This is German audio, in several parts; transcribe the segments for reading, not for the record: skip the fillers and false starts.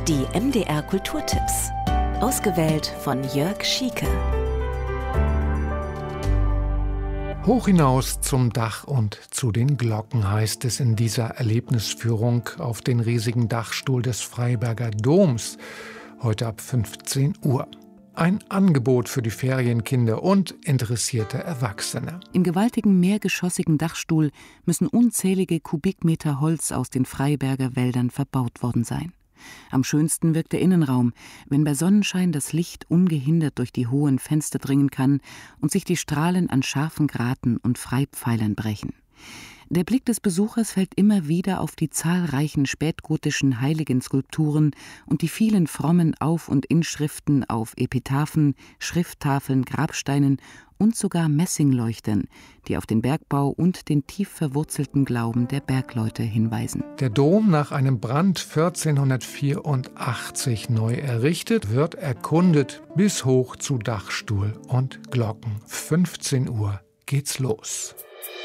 Die MDR Kulturtipps. Ausgewählt von Jörg Schieke. Hoch hinaus zum Dach und zu den Glocken heißt es in dieser Erlebnisführung auf den riesigen Dachstuhl des Freiberger Doms. Heute ab 15 Uhr. Ein Angebot für die Ferienkinder und interessierte Erwachsene. Im gewaltigen mehrgeschossigen Dachstuhl müssen unzählige Kubikmeter Holz aus den Freiberger Wäldern verbaut worden sein. Am schönsten wirkt der Innenraum, wenn bei Sonnenschein das Licht ungehindert durch die hohen Fenster dringen kann und sich die Strahlen an scharfen Graten und Freipfeilern brechen. Der Blick des Besuchers fällt immer wieder auf die zahlreichen spätgotischen Heiligenskulpturen und die vielen frommen Auf- und Inschriften auf Epitaphen, Schrifttafeln, Grabsteinen und sogar Messingleuchtern, die auf den Bergbau und den tief verwurzelten Glauben der Bergleute hinweisen. Der Dom, nach einem Brand 1484 neu errichtet, wird erkundet bis hoch zu Dachstuhl und Glocken. 15 Uhr geht's los.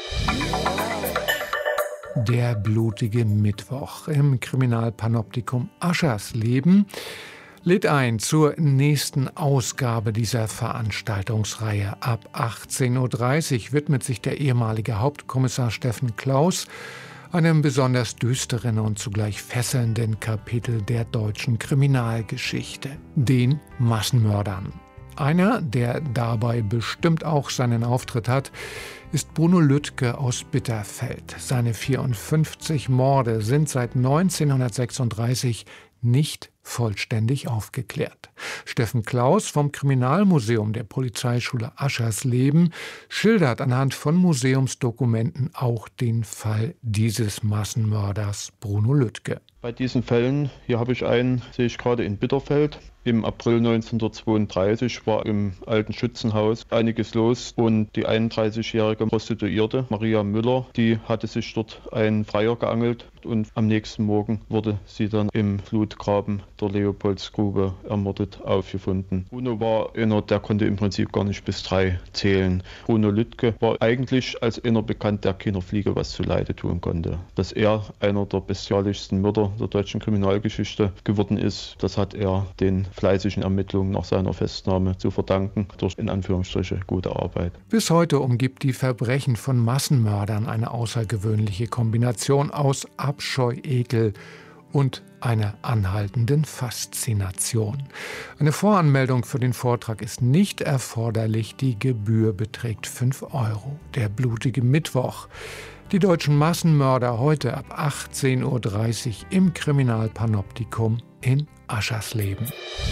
Der blutige Mittwoch im Kriminalpanoptikum Aschersleben lädt ein zur nächsten Ausgabe dieser Veranstaltungsreihe. Ab 18.30 Uhr widmet sich der ehemalige Hauptkommissar Steffen Klaus einem besonders düsteren und zugleich fesselnden Kapitel der deutschen Kriminalgeschichte, den Massenmördern. Einer, der dabei bestimmt auch seinen Auftritt hat, ist Bruno Lüttke aus Bitterfeld. Seine 54 Morde sind seit 1936 nicht vollständig aufgeklärt. Steffen Klaus vom Kriminalmuseum der Polizeischule Aschersleben schildert anhand von Museumsdokumenten auch den Fall dieses Massenmörders Bruno Lüttke. Bei diesen Fällen, hier habe ich einen, sehe ich gerade in Bitterfeld. Im April 1932 war im alten Schützenhaus einiges los und die 31-jährige Prostituierte Maria Müller, die hatte sich dort einen Freier geangelt und am nächsten Morgen wurde sie dann im Flutgraben der Leopoldsgrube ermordet aufgefunden. Bruno war einer, der konnte im Prinzip gar nicht bis 3 zählen. Bruno Lüttke war eigentlich als einer bekannt, der keiner Fliege was zuleide tun konnte. Dass er einer der bestialischsten Mörder der deutschen Kriminalgeschichte geworden ist, das hat er den fleißigen Ermittlungen nach seiner Festnahme zu verdanken, durch in Anführungsstriche gute Arbeit. Bis heute umgibt die Verbrechen von Massenmördern eine außergewöhnliche Kombination aus Abscheu, Ekel und einer anhaltenden Faszination. Eine Voranmeldung für den Vortrag ist nicht erforderlich. Die Gebühr beträgt 5 €. Der blutige Mittwoch. Die deutschen Massenmörder heute ab 18.30 Uhr im Kriminalpanoptikum in Aschersleben.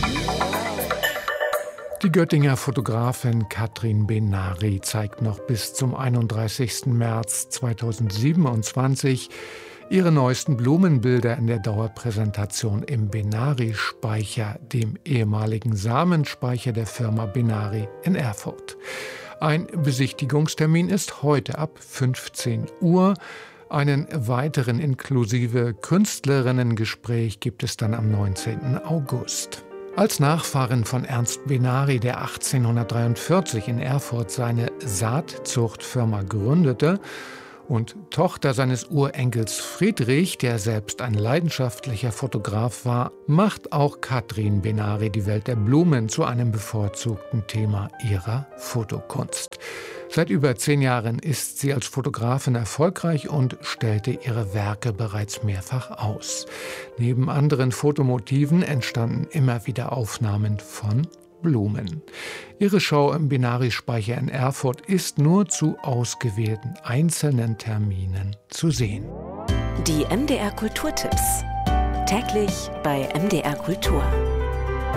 Die Göttinger Fotografin Katrin Benary zeigt noch bis zum 31. März 2027 ihre neuesten Blumenbilder in der Dauerpräsentation im Benary-Speicher, dem ehemaligen Samenspeicher der Firma Benary in Erfurt. Ein Besichtigungstermin ist heute ab 15 Uhr. Einen weiteren inklusive Künstlerinnengespräch gibt es dann am 19. August. Als Nachfahrin von Ernst Benary, der 1843 in Erfurt seine Saatzuchtfirma gründete, und Tochter seines Urenkels Friedrich, der selbst ein leidenschaftlicher Fotograf war, macht auch Katrin Benary die Welt der Blumen zu einem bevorzugten Thema ihrer Fotokunst. Seit über 10 Jahren ist sie als Fotografin erfolgreich und stellte ihre Werke bereits mehrfach aus. Neben anderen Fotomotiven entstanden immer wieder Aufnahmen von Blumen. Ihre Show im Benary-Speicher in Erfurt ist nur zu ausgewählten einzelnen Terminen zu sehen. Die MDR Kulturtipps. Täglich bei MDR Kultur.